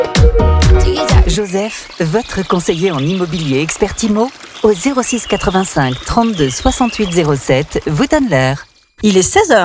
Joseph, votre conseiller en immobilier expert IMO, au 06 85 32 68 07, vous donne l'heure. Il est 16h.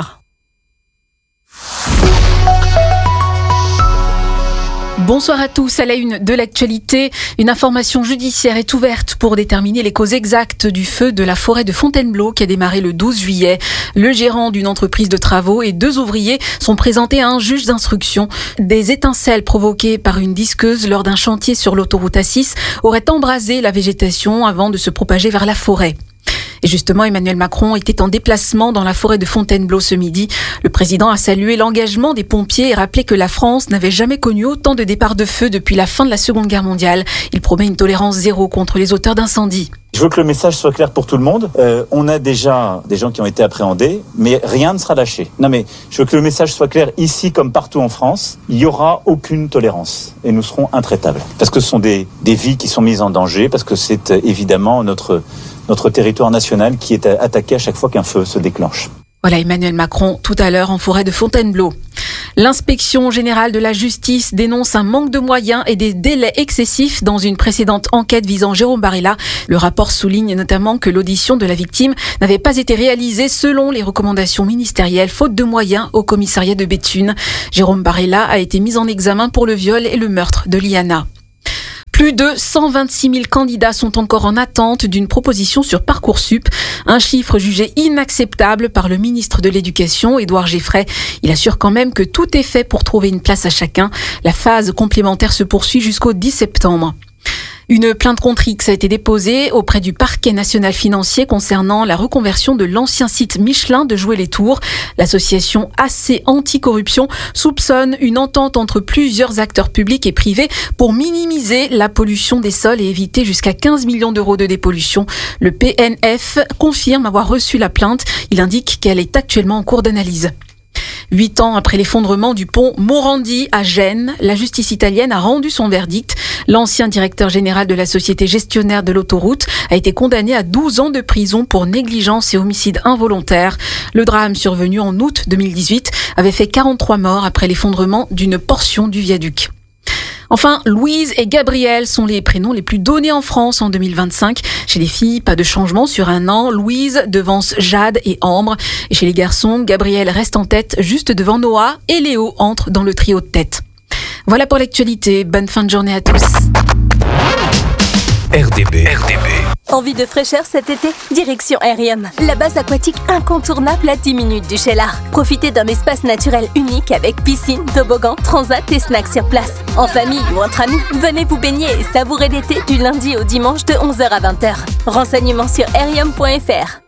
Bonsoir à tous. À la une de l'actualité, une information judiciaire est ouverte pour déterminer les causes exactes du feu de la forêt de Fontainebleau qui a démarré le 12 juillet. Le gérant d'une entreprise de travaux et 2 ouvriers sont présentés à un juge d'instruction. Des étincelles provoquées par une disqueuse lors d'un chantier sur l'autoroute A6 auraient embrasé la végétation avant de se propager vers la forêt. Et justement, Emmanuel Macron était en déplacement dans la forêt de Fontainebleau ce midi. Le président a salué l'engagement des pompiers et rappelé que la France n'avait jamais connu autant de départs de feu depuis la fin de la Seconde Guerre mondiale. Il promet une tolérance zéro contre les auteurs d'incendies. Je veux que le message soit clair pour tout le monde. On a déjà des gens qui ont été appréhendés, mais rien ne sera lâché. Non mais, je veux que le message soit clair ici comme partout en France. Il n'y aura aucune tolérance et nous serons intraitables. Parce que ce sont des vies qui sont mises en danger, parce que c'est évidemment notre territoire national qui est attaqué à chaque fois qu'un feu se déclenche. Voilà Emmanuel Macron tout à l'heure en forêt de Fontainebleau. L'inspection générale de la justice dénonce un manque de moyens et des délais excessifs dans une précédente enquête visant Jérôme Barella. Le rapport souligne notamment que l'audition de la victime n'avait pas été réalisée selon les recommandations ministérielles, faute de moyens au commissariat de Béthune. Jérôme Barella a été mis en examen pour le viol et le meurtre de Liana. Plus de 126 000 candidats sont encore en attente d'une proposition sur Parcoursup, un chiffre jugé inacceptable par le ministre de l'Éducation, Édouard Geffray. Il assure quand même que tout est fait pour trouver une place à chacun. La phase complémentaire se poursuit jusqu'au 10 septembre. Une plainte contre X a été déposée auprès du parquet national financier concernant la reconversion de l'ancien site Michelin de Joué-les-Tours. L'association AC Anticorruption soupçonne une entente entre plusieurs acteurs publics et privés pour minimiser la pollution des sols et éviter jusqu'à 15 millions d'euros de dépollution. Le PNF confirme avoir reçu la plainte. Il indique qu'elle est actuellement en cours d'analyse. 8 ans après l'effondrement du pont Morandi à Gênes, la justice italienne a rendu son verdict. L'ancien directeur général de la société gestionnaire de l'autoroute a été condamné à 12 ans de prison pour négligence et homicide involontaire. Le drame survenu en août 2018 avait fait 43 morts après l'effondrement d'une portion du viaduc. Enfin, Louise et Gabrielle sont les prénoms les plus donnés en France en 2025. Chez les filles, pas de changement sur un an. Louise devance Jade et Ambre. Et chez les garçons, Gabriel reste en tête juste devant Noah et Léo entre dans le trio de tête. Voilà pour l'actualité. Bonne fin de journée à tous. RDB. Envie de fraîcheur cet été? Direction Aerium, la base aquatique incontournable à 10 minutes du Cheylard. Profitez d'un espace naturel unique avec piscine, toboggan, transat et snacks sur place. En famille ou entre amis, venez vous baigner et savourer l'été du lundi au dimanche de 11h à 20h. Renseignements sur aerium.fr.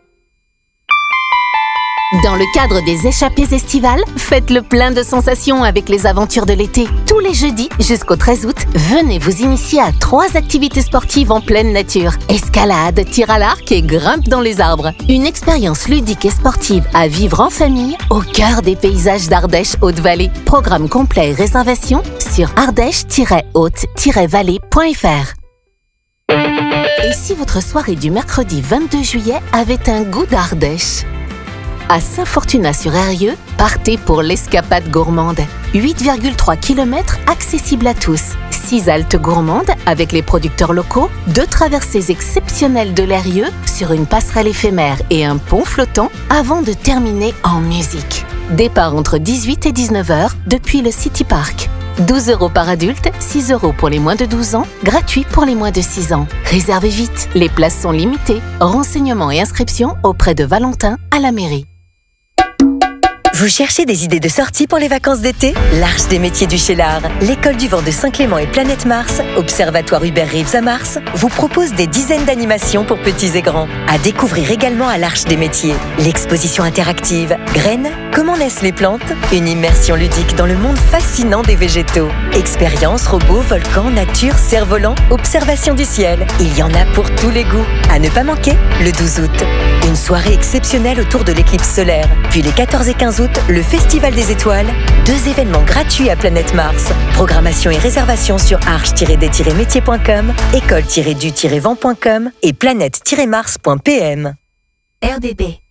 Dans le cadre des échappées estivales, faites le plein de sensations avec les aventures de l'été. Tous les jeudis jusqu'au 13 août, venez vous initier à 3 activités sportives en pleine nature. Escalade, tir à l'arc et grimpe dans les arbres. Une expérience ludique et sportive à vivre en famille au cœur des paysages d'Ardèche Haute-Vallée. Programme complet et réservation sur ardèche-haute-vallée.fr. Et si votre soirée du mercredi 22 juillet avait un goût d'Ardèche ? À Saint-Fortunat-sur-Eyrieux, partez pour l'escapade gourmande. 8,3 km accessibles à tous. 6 haltes gourmandes avec les producteurs locaux, 2 traversées exceptionnelles de l'Eyrieux sur une passerelle éphémère et un pont flottant avant de terminer en musique. Départ entre 18 et 19h depuis le City Park. 12 € par adulte, 6 € pour les moins de 12 ans, gratuit pour les moins de 6 ans. Réservez vite, les places sont limitées. Renseignements et inscriptions auprès de Valentin à la mairie. Vous cherchez des idées de sortie pour les vacances d'été? L'Arche des métiers du Cheylard, l'École du vent de Saint-Clément et Planète Mars, Observatoire Hubert Reeves à Mars, vous propose des dizaines d'animations pour petits et grands. À découvrir également à l'Arche des métiers. L'exposition interactive Graines, comment naissent les plantes? Une immersion ludique dans le monde fascinant des végétaux. Expériences, robots, volcans, nature, cerfs-volants, observation du ciel. Il y en a pour tous les goûts. À ne pas manquer, le 12 août. Une soirée exceptionnelle autour de l'éclipse solaire. Puis les 14 et 15 août, le Festival des Étoiles. 2 événements gratuits à Planète Mars. Programmation et réservation sur arche-des-métiers.com, école-du-vent.com et planète-mars.pm. RDB.